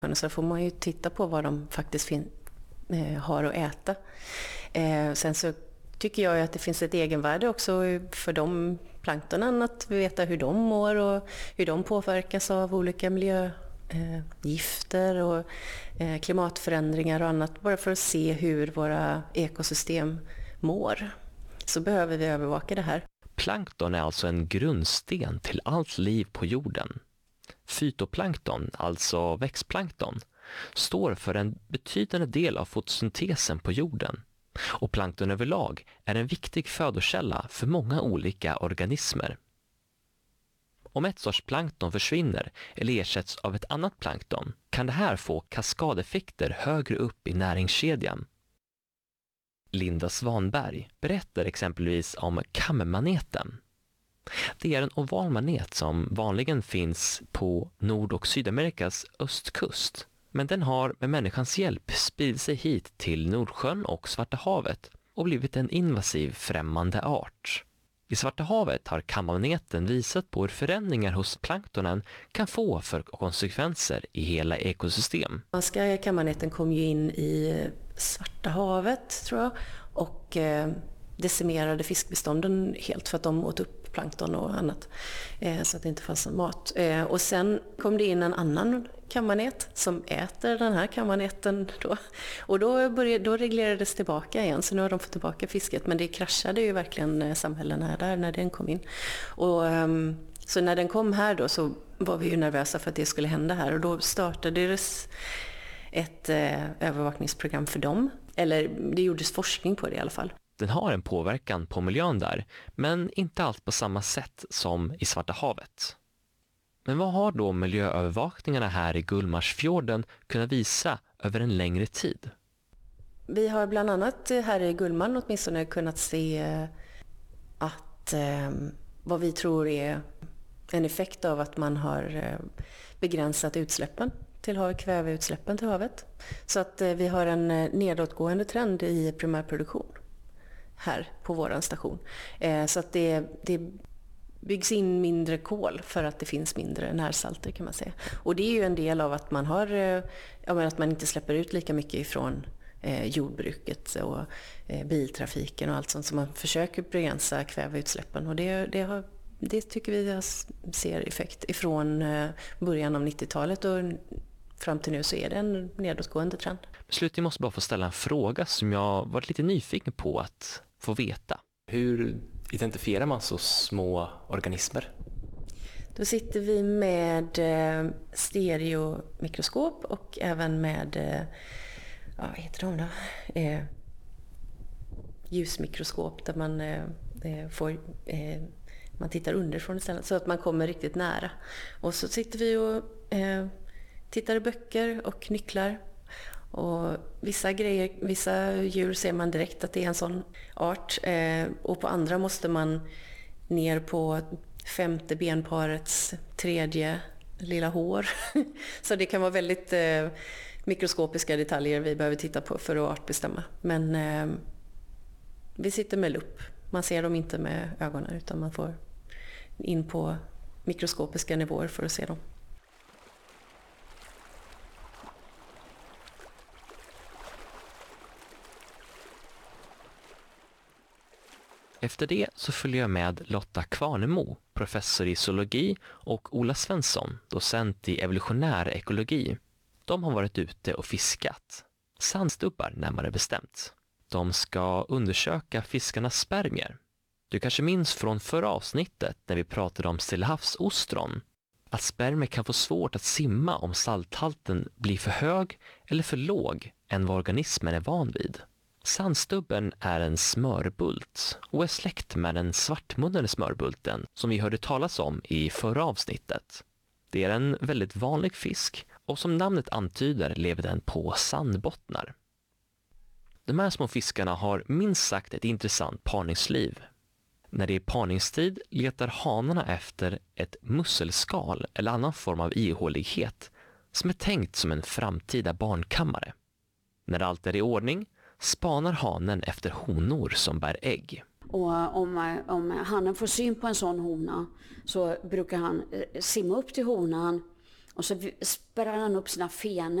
Så får man ju titta på vad de faktiskt har att äta. Sen så tycker jag att det finns ett egenvärde också för de planktonen att veta hur de mår och hur de påverkas av olika miljögifter och klimatförändringar och annat. Bara för att se hur våra ekosystem mår så behöver vi övervaka det här. Plankton är alltså en grundsten till allt liv på jorden. Fytoplankton, alltså växtplankton, står för en betydande del av fotosyntesen på jorden. Och plankton överlag är en viktig födokälla för många olika organismer. Om ett sorts plankton försvinner eller ersätts av ett annat plankton kan det här få kaskadeffekter högre upp i näringskedjan. Linda Svanberg berättar exempelvis om kammaneten. Det är en oval manet som vanligen finns på Nord- och Sydamerikas östkust. Men den har med människans hjälp spridit sig hit till Nordsjön och Svarta havet och blivit en invasiv främmande art. I Svarta havet har kammaneten visat på hur förändringar hos planktonen kan få för konsekvenser i hela ekosystem. Kammaneten kom ju in i Svarta havet tror jag och decimerade fiskbestånden helt för att de åt upp plankton och annat så att det inte fanns någon mat. Och sen kom det in en annan kammanet som äter den här kammaneten då. Och då reglerades tillbaka igen, så nu har de fått tillbaka fisket. Men det kraschade ju verkligen samhällena där när den kom in. Och så när den kom här då så var vi ju nervösa för att det skulle hända här. Och då startades ett övervakningsprogram för dem. Eller det gjordes forskning på det i alla fall. Den har en påverkan på miljön där, men inte alls på samma sätt som i Svarta havet. Men vad har då miljöövervakningarna här i Gullmarsfjorden kunnat visa över en längre tid? Vi har bland annat här i Gullmarn åtminstone kunnat se att vad vi tror är en effekt av att man har begränsat utsläppen till havet, kväveutsläppen till havet. Så att vi har en nedåtgående trend i primärproduktion här på våran station. Så att det byggs in mindre kol för att det finns mindre närsalter kan man säga. Och det är ju en del av att man har, att man inte släpper ut lika mycket ifrån jordbruket och biltrafiken och allt sånt, så man försöker begränsa kväveutsläppen. Och det tycker vi ser effekt ifrån början av 90-talet och fram till nu så är det en nedåtgående trend. Slutligen måste jag bara få ställa en fråga som jag varit lite nyfiken på att få veta. Hur identifierar man så små organismer? Då sitter vi med stereomikroskop och även med vad heter de då? Ljusmikroskop där man man tittar underifrån istället så att man kommer riktigt nära. Och så sitter vi och tittar i böcker och nycklar. Och vissa djur ser man direkt att det är en sån art. Och på andra måste man ner på 5:e benparets 3:e lilla hår. Så det kan vara väldigt mikroskopiska detaljer vi behöver titta på för att artbestämma. Men vi sitter med lupp. Man ser dem inte med ögonen utan man får in på mikroskopiska nivåer för att se dem. Efter det så följer jag med Lotta Kvarnemo, professor i zoologi, och Ola Svensson, docent i evolutionär ekologi. De har varit ute och fiskat. Sandstubbar närmare bestämt. De ska undersöka fiskarnas spermier. Du kanske minns från förra avsnittet när vi pratade om stillehavsostron att spermier kan få svårt att simma om salthalten blir för hög eller för låg än vad organismen är van vid. Sandstubben är en smörbult och är släkt med den svartmunnade smörbulten som vi hörde talas om i förra avsnittet. Det är en väldigt vanlig fisk och som namnet antyder lever den på sandbottnar. De här små fiskarna har minst sagt ett intressant parningsliv. När det är parningstid letar hanarna efter ett musselskal eller annan form av ihålighet som är tänkt som en framtida barnkammare. När allt är i ordning spanar hanen efter honor som bär ägg. Och om hanen får syn på en sån hona så brukar han simma upp till honan Och så spärrar han upp sina fenor